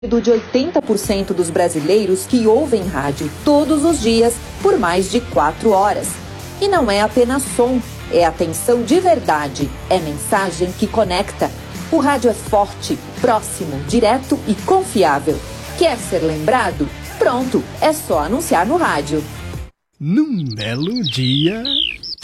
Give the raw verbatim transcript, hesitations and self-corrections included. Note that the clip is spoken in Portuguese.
de oitenta por cento dos brasileiros que ouvem rádio todos os dias por mais de quatro horas. E não é apenas som, é atenção de verdade, é mensagem que conecta. O rádio é forte, próximo, direto e confiável. Quer ser lembrado? Pronto, é só anunciar no rádio. Num belo dia...